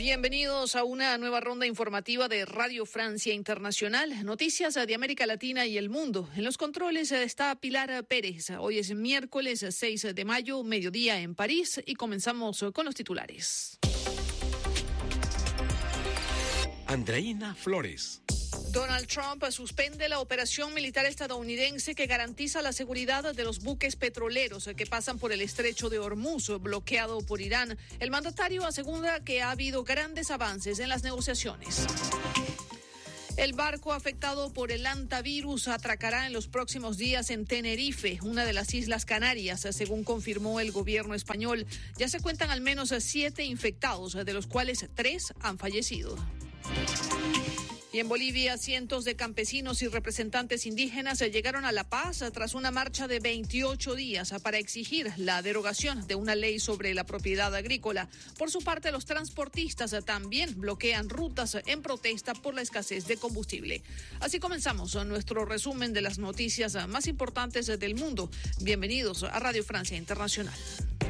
Bienvenidos a una nueva ronda informativa de Radio Francia Internacional. Noticias de América Latina y el mundo. En los controles está Pilar Pérez. Hoy es miércoles 6 de mayo, mediodía en París, y comenzamos con los titulares. Andreina Flores. Donald Trump suspende la operación militar estadounidense que garantiza la seguridad de los buques petroleros que pasan por el estrecho de Hormuz, bloqueado por Irán. El mandatario asegura que ha habido grandes avances en las negociaciones. El barco afectado por el hantavirus atracará en los próximos días en Tenerife, una de las Islas Canarias, según confirmó el gobierno español. Ya se cuentan al menos 7 infectados, de los cuales 3 han fallecido. Y en Bolivia, cientos de campesinos y representantes indígenas llegaron a La Paz tras una marcha de 28 días para exigir la derogación de una ley sobre la propiedad agrícola. Por su parte, los transportistas también bloquean rutas en protesta por la escasez de combustible. Así comenzamos nuestro resumen de las noticias más importantes del mundo. Bienvenidos a Radio Francia Internacional.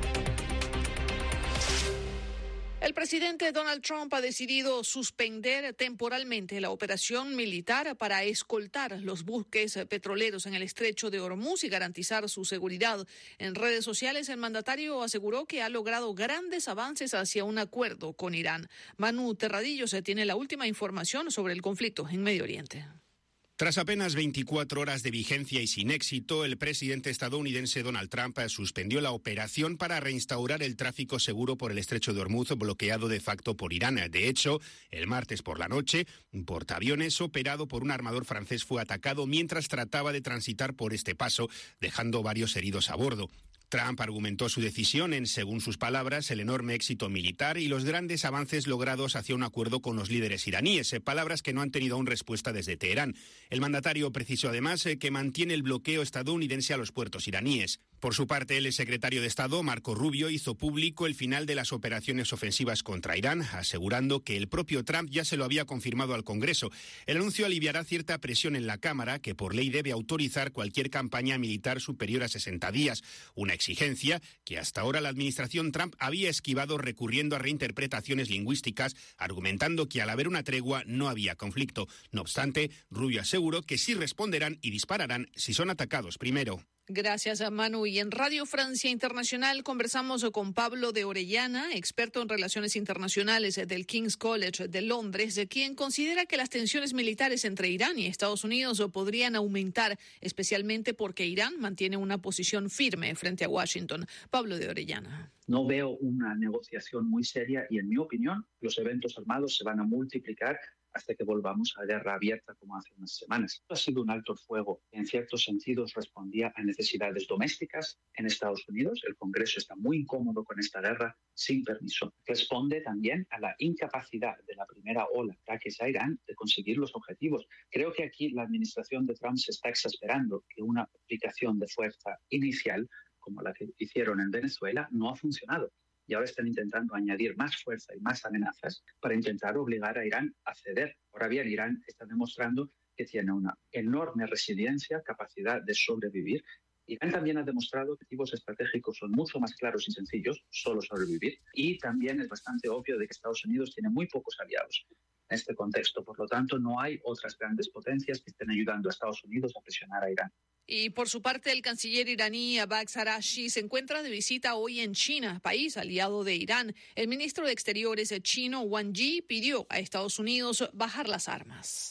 El presidente Donald Trump ha decidido suspender temporalmente la operación militar para escoltar los buques petroleros en el estrecho de Hormuz y garantizar su seguridad. En redes sociales, el mandatario aseguró que ha logrado grandes avances hacia un acuerdo con Irán. Manu Terradillo se tiene la última información sobre el conflicto en Medio Oriente. Tras apenas 24 horas de vigencia y sin éxito, el presidente estadounidense Donald Trump suspendió la operación para reinstaurar el tráfico seguro por el estrecho de Hormuz, bloqueado de facto por Irán. De hecho, el martes por la noche, un portaaviones operado por un armador francés fue atacado mientras trataba de transitar por este paso, dejando varios heridos a bordo. Trump argumentó su decisión en, según sus palabras, el enorme éxito militar y los grandes avances logrados hacia un acuerdo con los líderes iraníes, palabras que no han tenido aún respuesta desde Teherán. El mandatario precisó además que mantiene el bloqueo estadounidense a los puertos iraníes. Por su parte, el secretario de Estado, Marco Rubio, hizo público el final de las operaciones ofensivas contra Irán, asegurando que el propio Trump ya se lo había confirmado al Congreso. El anuncio aliviará cierta presión en la Cámara, que por ley debe autorizar cualquier campaña militar superior a 60 días, una exigencia que hasta ahora la administración Trump había esquivado recurriendo a reinterpretaciones lingüísticas, argumentando que al haber una tregua no había conflicto. No obstante, Rubio aseguró que sí responderán y dispararán si son atacados primero. Gracias a Manu. Y en Radio Francia Internacional conversamos con Pablo de Orellana, experto en relaciones internacionales del King's College de Londres, quien considera que las tensiones militares entre Irán y Estados Unidos podrían aumentar, especialmente porque Irán mantiene una posición firme frente a Washington. Pablo de Orellana. No veo una negociación muy seria y, en mi opinión, los eventos armados se van a multiplicar hasta que volvamos a guerra abierta como hace unas semanas. Ha sido un alto el fuego que en ciertos sentidos respondía a necesidades domésticas en Estados Unidos. El Congreso está muy incómodo con esta guerra sin permiso. Responde también a la incapacidad de la primera ola de ataques a Irán de conseguir los objetivos. Creo que aquí la administración de Trump se está exasperando que una aplicación de fuerza inicial, como la que hicieron en Venezuela, no ha funcionado. Y ahora están intentando añadir más fuerza y más amenazas para intentar obligar a Irán a ceder. Ahora bien, Irán está demostrando que tiene una enorme resiliencia, capacidad de sobrevivir. Irán también ha demostrado que objetivos estratégicos son mucho más claros y sencillos, solo sobrevivir. Y también es bastante obvio de que Estados Unidos tiene muy pocos aliados en este contexto. Por lo tanto, no hay otras grandes potencias que estén ayudando a Estados Unidos a presionar a Irán. Y por su parte, el canciller iraní Abbas Araghchi se encuentra de visita hoy en China, país aliado de Irán. El ministro de Exteriores chino, Wang Yi, pidió a Estados Unidos bajar las armas.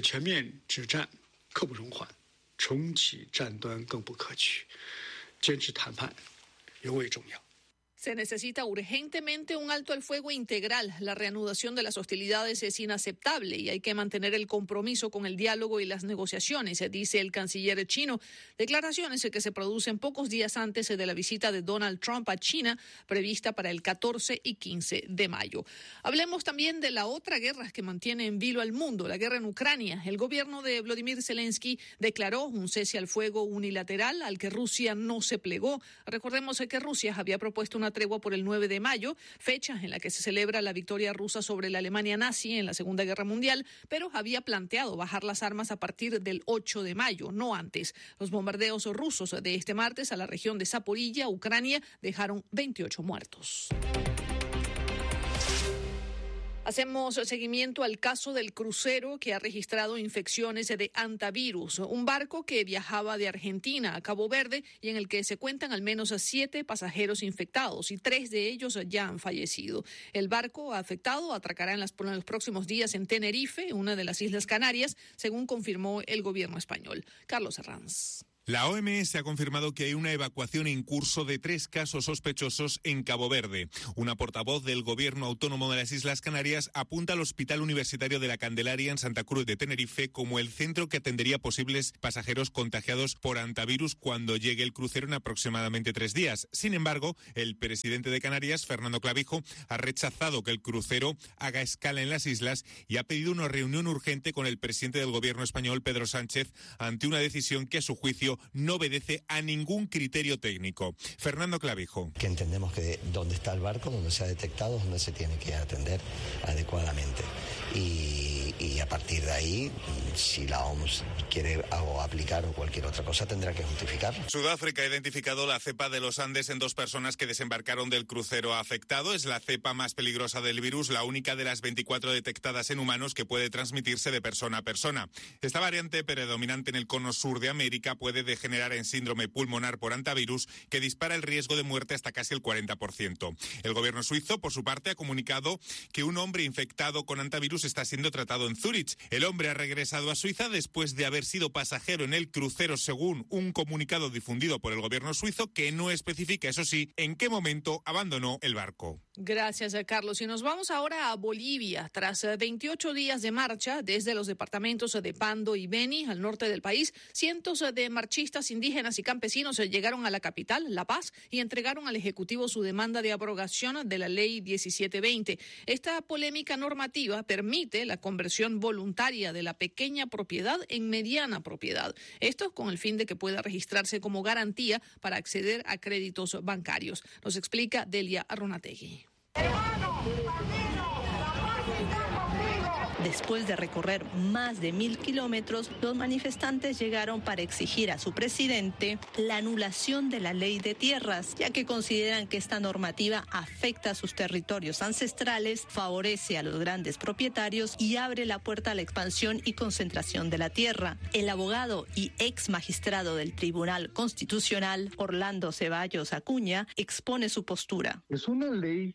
Se necesita urgentemente un alto al fuego integral. La reanudación de las hostilidades es inaceptable y hay que mantener el compromiso con el diálogo y las negociaciones, dice el canciller chino. Declaraciones que se producen pocos días antes de la visita de Donald Trump a China, prevista para el 14 y 15 de mayo. Hablemos también de la otra guerra que mantiene en vilo al mundo, la guerra en Ucrania. El gobierno de Volodymyr Zelensky declaró un cese al fuego unilateral al que Rusia no se plegó. Recordemos que Rusia había propuesto una tregua por el 9 de mayo, fecha en la que se celebra la victoria rusa sobre la Alemania nazi en la Segunda Guerra Mundial, pero había planteado bajar las armas a partir del 8 de mayo, no antes. Los bombardeos rusos de este martes a la región de Zaporilla, Ucrania, dejaron 28 muertos. Hacemos seguimiento al caso del crucero que ha registrado infecciones de hantavirus, un barco que viajaba de Argentina a Cabo Verde y en el que se cuentan al menos 7 pasajeros infectados y 3 de ellos ya han fallecido. El barco afectado atracará en los próximos días en Tenerife, una de las Islas Canarias, según confirmó el gobierno español. Carlos Herranz. La OMS ha confirmado que hay una evacuación en curso de 3 casos sospechosos en Cabo Verde. Una portavoz del Gobierno Autónomo de las Islas Canarias apunta al Hospital Universitario de la Candelaria en Santa Cruz de Tenerife como el centro que atendería posibles pasajeros contagiados por hantavirus cuando llegue el crucero en aproximadamente 3 días. Sin embargo, el presidente de Canarias, Fernando Clavijo, ha rechazado que el crucero haga escala en las islas y ha pedido una reunión urgente con el presidente del Gobierno español, Pedro Sánchez, ante una decisión que a su juicio no obedece a ningún criterio técnico. Fernando Clavijo. Que entendemos que donde está el barco, donde se ha detectado, es donde se tiene que atender adecuadamente. Y a partir de ahí, si la OMS quiere aplicar o cualquier otra cosa, tendrá que justificarlo. Sudáfrica ha identificado la cepa de los Andes en 2 personas que desembarcaron del crucero afectado. Es la cepa más peligrosa del virus, la única de las 24 detectadas en humanos que puede transmitirse de persona a persona. Esta variante predominante en el cono sur de América puede degenerar en síndrome pulmonar por hantavirus que dispara el riesgo de muerte hasta casi el 40%. El gobierno suizo, por su parte, ha comunicado que un hombre infectado con hantavirus está siendo tratado en Zúrich. El hombre ha regresado a Suiza después de haber sido pasajero en el crucero, según un comunicado difundido por el gobierno suizo que no especifica, eso sí, en qué momento abandonó el barco. Gracias, Carlos. Y nos vamos ahora a Bolivia. Tras 28 días de marcha desde los departamentos de Pando y Beni, al norte del país, cientos de marchistas indígenas y campesinos llegaron a la capital, La Paz, y entregaron al Ejecutivo su demanda de abrogación de la Ley 1720. Esta polémica normativa permite la conversión voluntaria de la pequeña propiedad en mediana propiedad. Esto con el fin de que pueda registrarse como garantía para acceder a créditos bancarios. Nos explica Delia Arrunategui. Después de recorrer más de 1.000 kilómetros, los manifestantes llegaron para exigir a su presidente la anulación de la ley de tierras, ya que consideran que esta normativa afecta a sus territorios ancestrales, favorece a los grandes propietarios y abre la puerta a la expansión y concentración de la tierra. El abogado y ex magistrado del Tribunal Constitucional, Orlando Ceballos Acuña, expone su postura. Es una ley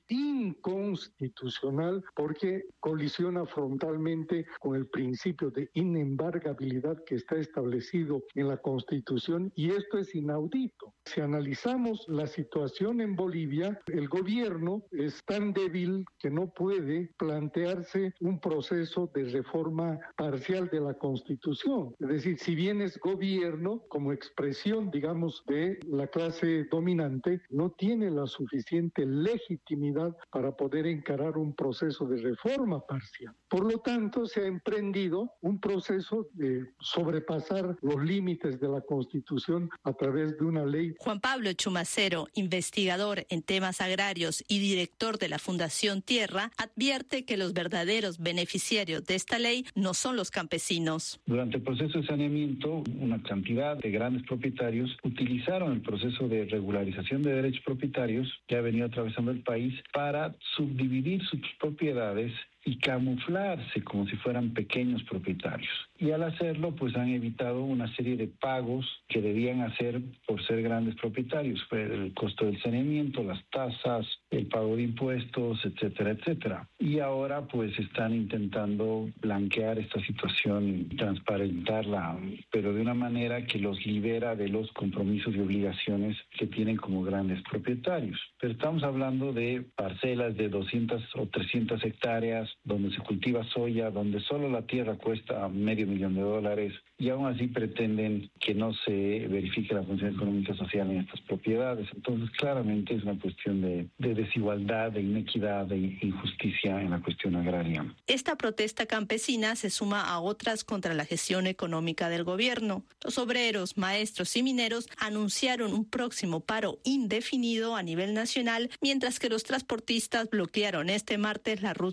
inconstitucional porque colisiona frontalmente con el principio de inembargabilidad que está establecido en la Constitución, y esto es inaudito. Si analizamos la situación en Bolivia, el gobierno es tan débil que no puede plantearse un proceso de reforma parcial de la Constitución. Es decir, si bien es gobierno, como expresión, digamos, de la clase dominante, no tiene la suficiente legitimidad para poder encarar un proceso de reforma parcial. Por lo tanto, se ha emprendido un proceso de sobrepasar los límites de la Constitución a través de una ley. Juan Pablo Chumacero, investigador en temas agrarios y director de la Fundación Tierra, advierte que los verdaderos beneficiarios de esta ley no son los campesinos. Durante el proceso de saneamiento, una cantidad de grandes propietarios utilizaron el proceso de regularización de derechos propietarios que ha venido atravesando el país para subdividir sus propiedades y camuflarse como si fueran pequeños propietarios. Y al hacerlo, pues han evitado una serie de pagos que debían hacer por ser grandes propietarios. Fue el costo del saneamiento, las tasas, el pago de impuestos, etcétera, etcétera. Y ahora pues están intentando blanquear esta situación y transparentarla, pero de una manera que los libera de los compromisos y obligaciones que tienen como grandes propietarios. Pero estamos hablando de parcelas de 200 o 300 hectáreas, donde se cultiva soya, donde solo la tierra cuesta $500,000, y aún así pretenden que no se verifique la función económica social en estas propiedades. Entonces, claramente es una cuestión de desigualdad, de inequidad, de injusticia en la cuestión agraria. Esta protesta campesina se suma a otras contra la gestión económica del gobierno. Los obreros, maestros y mineros anunciaron un próximo paro indefinido a nivel nacional, mientras que los transportistas bloquearon este martes las rutas de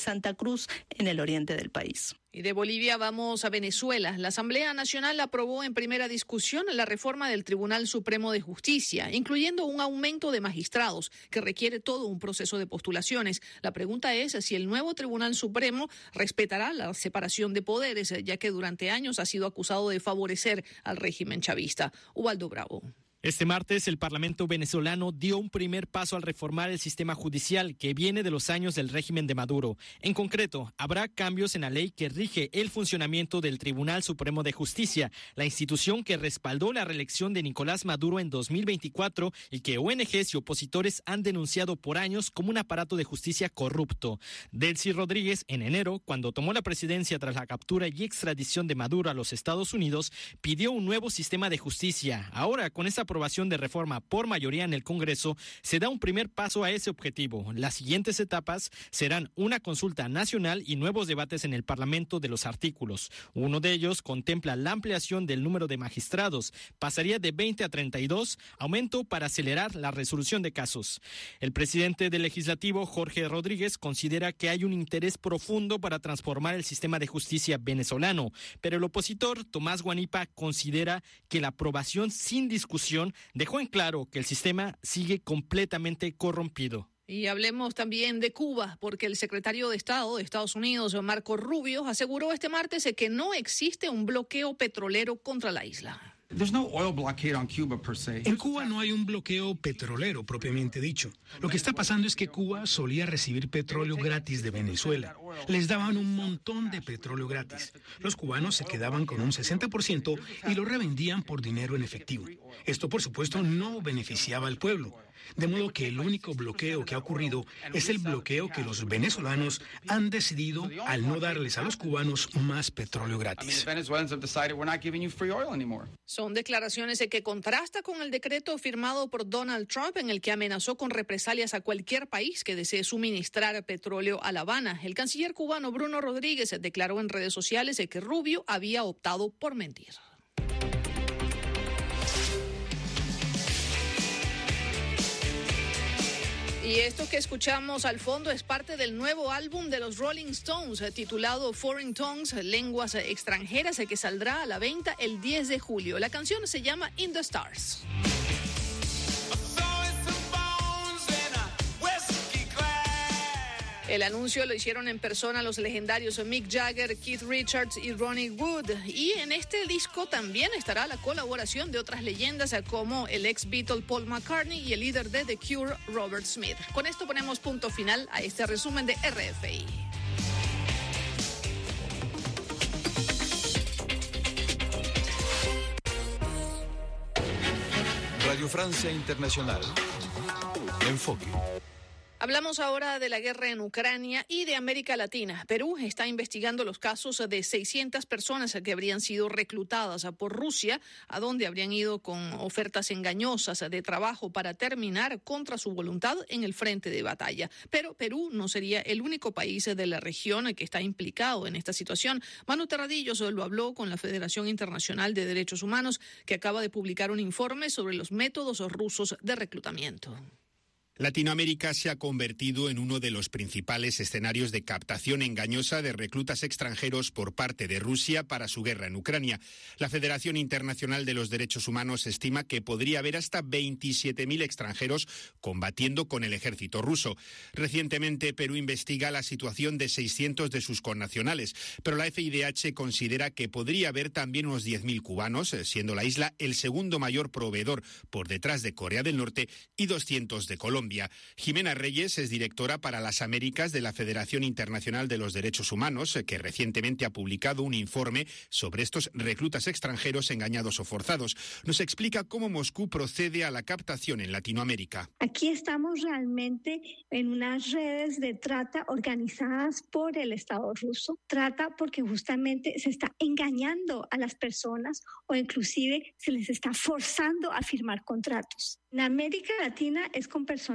Santa Cruz, en el oriente del país. Y de Bolivia vamos a Venezuela. La Asamblea Nacional aprobó en primera discusión la reforma del Tribunal Supremo de Justicia, incluyendo un aumento de magistrados que requiere todo un proceso de postulaciones. La pregunta es si el nuevo Tribunal Supremo respetará la separación de poderes, ya que durante años ha sido acusado de favorecer al régimen chavista. Ubaldo Bravo. Este martes, el Parlamento venezolano dio un primer paso al reformar el sistema judicial que viene de los años del régimen de Maduro. En concreto, habrá cambios en la ley que rige el funcionamiento del Tribunal Supremo de Justicia, la institución que respaldó la reelección de Nicolás Maduro en 2024 y que ONGs y opositores han denunciado por años como un aparato de justicia corrupto. Delcy Rodríguez, en enero, cuando tomó la presidencia tras la captura y extradición de Maduro a los Estados Unidos, pidió un nuevo sistema de justicia. Ahora, con esta aprobación de reforma por mayoría en el Congreso, se da un primer paso a ese objetivo. Las siguientes etapas serán una consulta nacional y nuevos debates en el Parlamento de los artículos. Uno de ellos contempla la ampliación del número de magistrados. Pasaría de 20 a 32, aumento para acelerar la resolución de casos. El presidente del Legislativo, Jorge Rodríguez, considera que hay un interés profundo para transformar el sistema de justicia venezolano, pero el opositor, Tomás Guanipa, considera que la aprobación sin discusión dejó en claro que el sistema sigue completamente corrompido. Y hablemos también de Cuba, porque el secretario de Estado de Estados Unidos, Marco Rubio, aseguró este martes que no existe un bloqueo petrolero contra la isla. En Cuba no hay un bloqueo petrolero propiamente dicho. Lo que está pasando es que Cuba solía recibir petróleo gratis de Venezuela. Les daban un montón de petróleo gratis. Los cubanos se quedaban con un 60% y lo revendían por dinero en efectivo. Esto, por supuesto, no beneficiaba al pueblo. De modo que el único bloqueo que ha ocurrido es el bloqueo que los venezolanos han decidido al no darles a los cubanos más petróleo gratis. Son declaraciones que contrasta con el decreto firmado por Donald Trump en el que amenazó con represalias a cualquier país que desee suministrar petróleo a La Habana. El canciller cubano Bruno Rodríguez declaró en redes sociales que Rubio había optado por mentir. Y esto que escuchamos al fondo es parte del nuevo álbum de los Rolling Stones, titulado Foreign Tongues, lenguas extranjeras, que saldrá a la venta el 10 de julio. La canción se llama In the Stars. El anuncio lo hicieron en persona los legendarios Mick Jagger, Keith Richards y Ronnie Wood. Y en este disco también estará la colaboración de otras leyendas como el ex Beatle Paul McCartney y el líder de The Cure, Robert Smith. Con esto ponemos punto final a este resumen de RFI. Radio Francia Internacional. Enfoque. Hablamos ahora de la guerra en Ucrania y de América Latina. Perú está investigando los casos de 600 personas que habrían sido reclutadas por Rusia, a donde habrían ido con ofertas engañosas de trabajo para terminar contra su voluntad en el frente de batalla. Pero Perú no sería el único país de la región que está implicado en esta situación. Manu Terradillos lo habló con la Federación Internacional de Derechos Humanos, que acaba de publicar un informe sobre los métodos rusos de reclutamiento. Latinoamérica se ha convertido en uno de los principales escenarios de captación engañosa de reclutas extranjeros por parte de Rusia para su guerra en Ucrania. La Federación Internacional de los Derechos Humanos estima que podría haber hasta 27.000 extranjeros combatiendo con el ejército ruso. Recientemente, Perú investiga la situación de 600 de sus connacionales, pero la FIDH considera que podría haber también unos 10.000 cubanos, siendo la isla el segundo mayor proveedor por detrás de Corea del Norte y 200 de Colombia. Jimena Reyes es directora para las Américas de la Federación Internacional de los Derechos Humanos, que recientemente ha publicado un informe sobre estos reclutas extranjeros engañados o forzados. Nos explica cómo Moscú procede a la captación en Latinoamérica. Aquí estamos realmente en unas redes de trata organizadas por el Estado ruso. Trata porque justamente se está engañando a las personas o inclusive se les está forzando a firmar contratos. En América Latina es con personas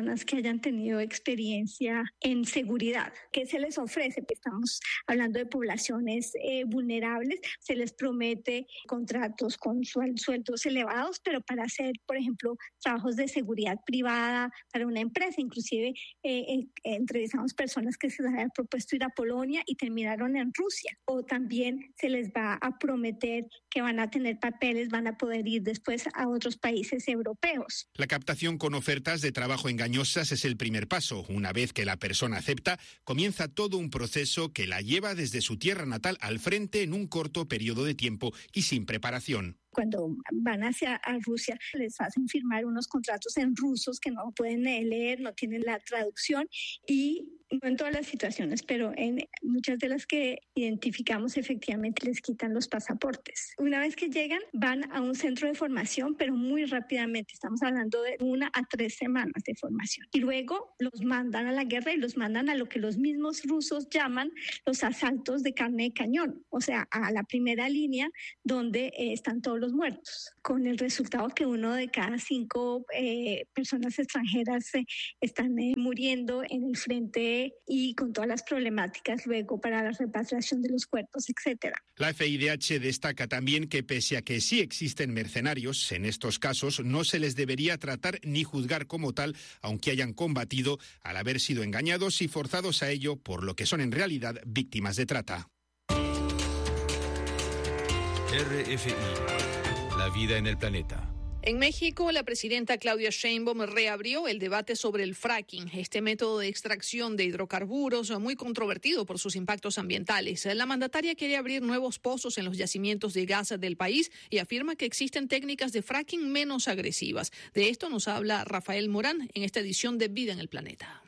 personas que hayan tenido experiencia en seguridad. ¿Qué se les ofrece? Estamos hablando de poblaciones vulnerables. Se les promete contratos con sueldos elevados, pero para hacer, por ejemplo, trabajos de seguridad privada para una empresa. Inclusive entrevistamos personas que se les había propuesto ir a Polonia y terminaron en Rusia. O también se les va a prometer que van a tener papeles, van a poder ir después a otros países europeos. La captación con ofertas de trabajo engañosas es el primer paso. Una vez que la persona acepta, comienza todo un proceso que la lleva desde su tierra natal al frente en un corto periodo de tiempo y sin preparación. Cuando van hacia Rusia, les hacen firmar unos contratos en rusos que no pueden leer, no tienen la traducción, y no en todas las situaciones, pero en muchas de las que identificamos efectivamente les quitan los pasaportes. Una vez que llegan, van a un centro de formación, pero muy rápidamente, estamos hablando de 1 a 3 semanas de formación. Y luego los mandan a la guerra y los mandan a lo que los mismos rusos llaman los asaltos de carne de cañón, o sea, a la primera línea donde están todos los muertos, con el resultado que 1 de cada 5 personas extranjeras están muriendo en el frente y con todas las problemáticas luego para la repatriación de los cuerpos, etcétera. La FIDH destaca también que pese a que sí existen mercenarios, en estos casos no se les debería tratar ni juzgar como tal, aunque hayan combatido al haber sido engañados y forzados a ello, por lo que son en realidad víctimas de trata. RFI, la vida en el planeta. En México, la presidenta Claudia Sheinbaum reabrió el debate sobre el fracking, este método de extracción de hidrocarburos muy controvertido por sus impactos ambientales. La mandataria quiere abrir nuevos pozos en los yacimientos de gas del país y afirma que existen técnicas de fracking menos agresivas. De esto nos habla Rafael Morán en esta edición de Vida en el Planeta.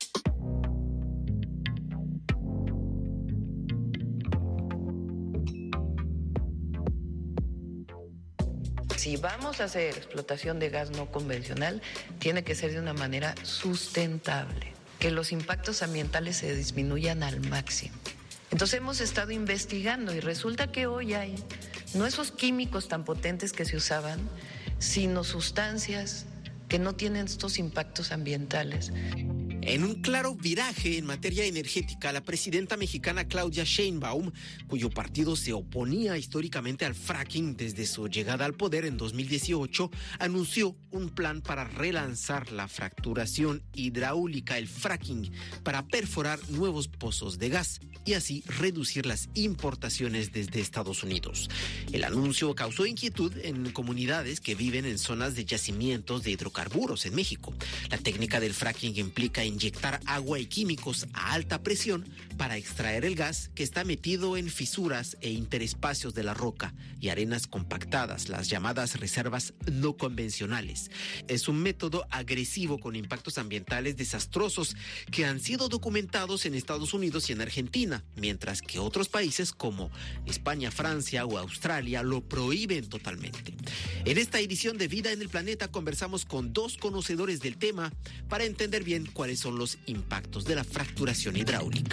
Si vamos a hacer explotación de gas no convencional, tiene que ser de una manera sustentable, que los impactos ambientales se disminuyan al máximo. Entonces hemos estado investigando y resulta que hoy hay no esos químicos tan potentes que se usaban, sino sustancias que no tienen estos impactos ambientales. En un claro viraje en materia energética, la presidenta mexicana Claudia Sheinbaum, cuyo partido se oponía históricamente al fracking desde su llegada al poder en 2018, anunció un plan para relanzar la fracturación hidráulica, el fracking, para perforar nuevos pozos de gas y así reducir las importaciones desde Estados Unidos. El anuncio causó inquietud en comunidades que viven en zonas de yacimientos de hidrocarburos en México. La técnica del fracking implica inyectar agua y químicos a alta presión para extraer el gas que está metido en fisuras e interespacios de la roca y arenas compactadas, las llamadas reservas no convencionales. Es un método agresivo con impactos ambientales desastrosos que han sido documentados en Estados Unidos y en Argentina, mientras que otros países como España, Francia o Australia lo prohíben totalmente. En esta edición de Vida en el Planeta conversamos con 2 conocedores del tema para entender bien cuáles son los impactos de la fracturación hidráulica.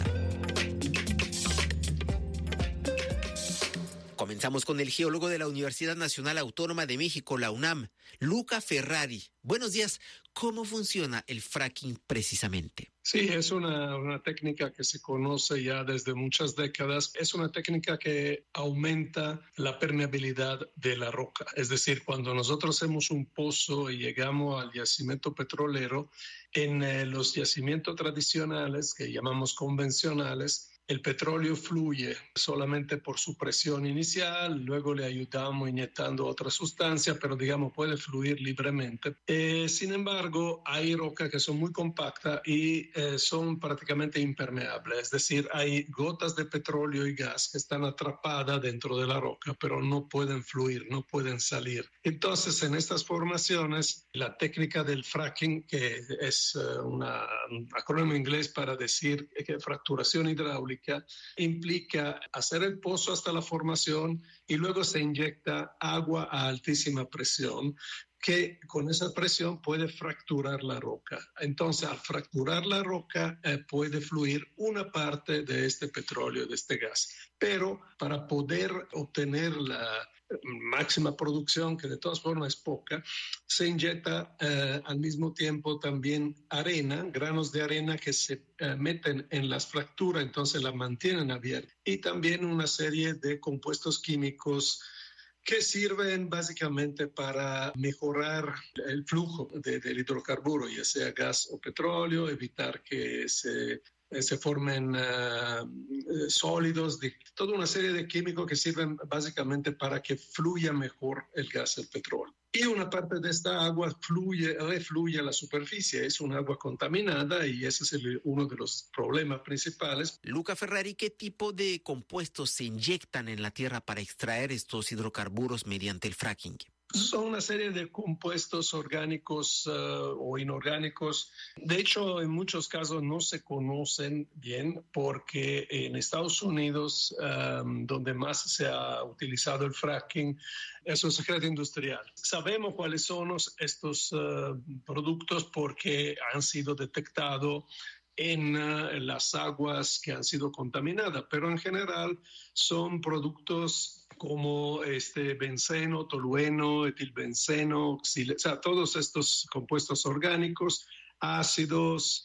Comenzamos con el geólogo de la Universidad Nacional Autónoma de México, la UNAM, Luca Ferrari. Buenos días. ¿Cómo funciona el fracking precisamente? Sí, es una técnica que se conoce ya desde muchas décadas. Es una técnica que aumenta la permeabilidad de la roca. Es decir, cuando nosotros hacemos un pozo y llegamos al yacimiento petrolero, en los yacimientos tradicionales, que llamamos convencionales, el petróleo fluye solamente por su presión inicial, luego le ayudamos inyectando otra sustancia, pero digamos puede fluir libremente. Sin embargo, hay rocas que son muy compactas y son prácticamente impermeables, es decir, hay gotas de petróleo y gas que están atrapadas dentro de la roca, pero no pueden fluir, no pueden salir. Entonces, en estas formaciones, la técnica del fracking, que es un acrónimo inglés para decir que fracturación hidráulica, implica hacer el pozo hasta la formación y luego se inyecta agua a altísima presión que con esa presión puede fracturar la roca. Entonces, al fracturar la roca puede fluir una parte de este petróleo, de este gas. Pero para poder obtener máxima producción, que de todas formas es poca, se inyecta al mismo tiempo también arena, granos de arena que se meten en las fracturas, entonces la mantienen abierta, y también una serie de compuestos químicos que sirven básicamente para mejorar el flujo del hidrocarburo, ya sea gas o petróleo, evitar que se formen sólidos, toda una serie de químicos que sirven básicamente para que fluya mejor el gas, el petróleo. Y una parte de esta agua refluye a la superficie, es un agua contaminada y ese es uno de los problemas principales. Luca Ferrari, ¿qué tipo de compuestos se inyectan en la tierra para extraer estos hidrocarburos mediante el fracking? Son una serie de compuestos orgánicos o inorgánicos. De hecho, en muchos casos no se conocen bien porque en Estados Unidos, donde más se ha utilizado el fracking, es un secreto industrial. Sabemos cuáles son estos productos porque han sido detectados en las aguas que han sido contaminadas, pero en general son productos como benceno, tolueno, etilbenceno, todos estos compuestos orgánicos, ácidos,